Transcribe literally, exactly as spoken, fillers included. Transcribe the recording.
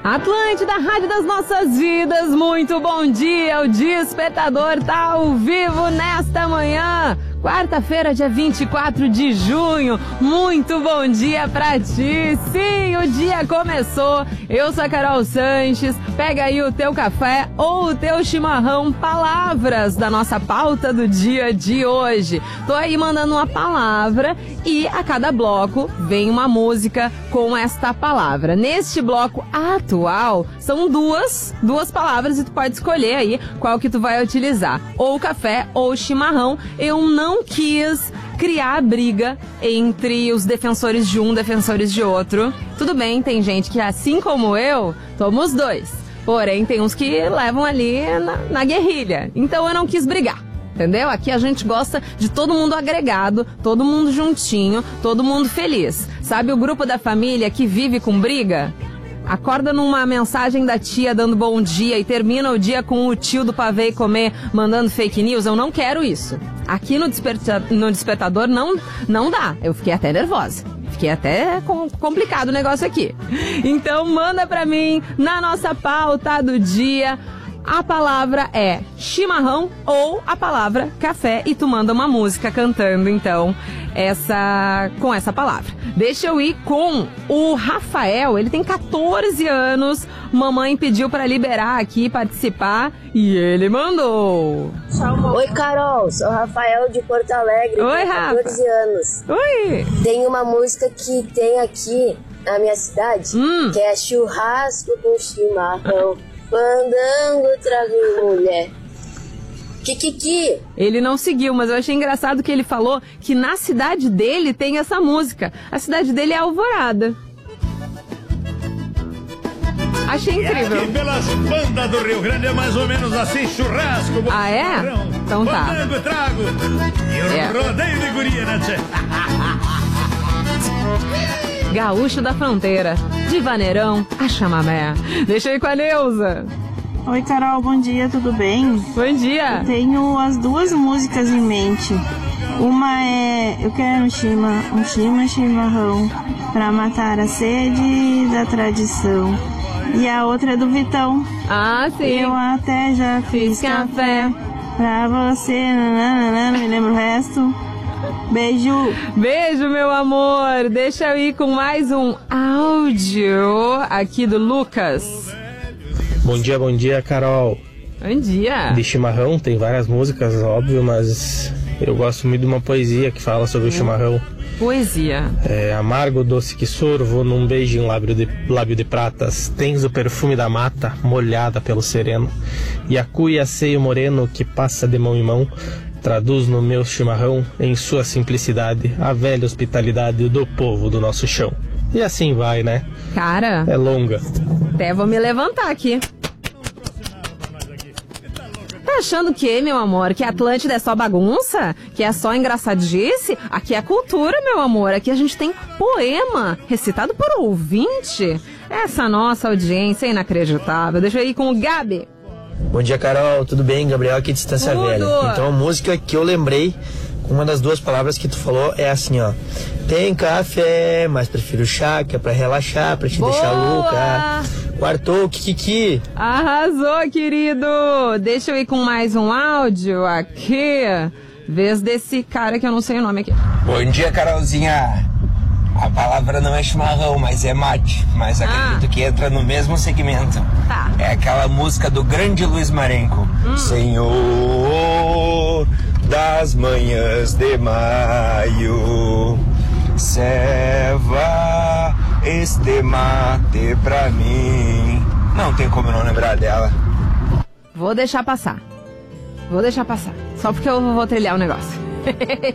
Atlântida, Rádio das Nossas Vidas, muito bom dia, o Despertador tá ao vivo nesta manhã, quarta-feira, dia vinte e quatro de junho, muito bom dia pra ti, sim, o dia começou, eu sou a Carol Sanches, pega aí o teu café ou o teu chimarrão, palavras da nossa pauta do dia de hoje, tô aí mandando uma palavra e a cada bloco vem uma música com esta palavra, neste bloco atual são duas, duas palavras e tu pode escolher aí qual que tu vai utilizar, ou café ou chimarrão, eu não Não quis criar briga entre os defensores de um, defensores de outro. Tudo bem, tem gente que, assim como eu, somos dois. Porém, tem uns que levam ali na, na guerrilha. Então eu não quis brigar, entendeu? Aqui a gente gosta de todo mundo agregado, todo mundo juntinho, todo mundo feliz. Sabe o grupo da família que vive com briga? Acorda numa mensagem da tia dando bom dia e termina o dia com o tio do pavê comer mandando fake news. Eu não quero isso. Aqui no, desperta, no Despertador não, não dá. Eu fiquei até nervosa. Fiquei até com, complicado o negócio aqui. Então manda pra mim na nossa pauta do dia. A palavra é chimarrão ou a palavra café e tu manda uma música cantando, então, essa, com essa palavra. Deixa eu ir com o Rafael, ele tem catorze anos, mamãe pediu pra liberar aqui, participar, e ele mandou. Oi, Carol, sou o Rafael de Porto Alegre, Oi, tenho catorze Rafa. anos. Oi! Tem uma música que tem aqui na minha cidade, hum. que é churrasco com chimarrão. Fandango, trago mulher. Kikiki. Ele não seguiu, mas eu achei engraçado que ele falou que na cidade dele tem essa música. A cidade dele é Alvorada. Achei incrível. E aqui pelas bandas do Rio Grande é mais ou menos assim, churrasco. Ah, é? Chimarrão, então tá. Fandango, trago. E o é. rodeio de guria, né, tchê? Gaúcho da Fronteira, de Vaneirão a Chamamé. Deixa eu ir com a Neuza. Oi, Carol, bom dia, tudo bem? Bom dia. Eu tenho as duas músicas em mente. Uma é Eu Quero um Chima, um Chima Chimarrão, pra matar a sede da tradição. E a outra é do Vitão. Ah, sim. Eu até já fiz, fiz café. café pra você, nananana, não me lembro o resto. Beijo. Beijo, meu amor. Deixa eu ir com mais um áudio aqui do Lucas. Bom dia, bom dia, Carol. Bom dia. De chimarrão, tem várias músicas, óbvio, mas eu gosto muito de uma poesia que fala sobre o chimarrão. Poesia. É, amargo, doce que sorvo, num beijo em lábio de, lábio de pratas, tens o perfume da mata, molhada pelo sereno, e a cuia seio moreno que passa de mão em mão, traduz no meu chimarrão, em sua simplicidade, a velha hospitalidade do povo do nosso chão. E assim vai, né? Cara, é longa. Até vou me levantar aqui. Tá achando que, meu amor, que Atlântida é só bagunça? Que é só engraçadice? Aqui é cultura, meu amor. Aqui a gente tem poema recitado por ouvinte. Essa nossa audiência é inacreditável. Deixa eu ir com o Gabi. Bom dia, Carol, tudo bem? Gabriel aqui de Distância Tudo. Velha. Então a música que eu lembrei, uma das duas palavras que tu falou é assim, ó. Tem café, mas prefiro chá, que é pra relaxar, pra te Boa. deixar louca. Quartou, kikiki. Arrasou, querido. Deixa eu ir com mais um áudio aqui. Vez desse cara que eu não sei o nome aqui. Bom dia, Carolzinha. A palavra não é chimarrão, mas é mate. Mas acredito ah. que entra no mesmo segmento. Tá. É aquela música do grande Luiz Marenco. Hum. Senhor das manhãs de maio, serva este mate pra mim. Não tem como não lembrar dela. Vou deixar passar. Vou deixar passar. Só porque eu vou trilhar o negócio.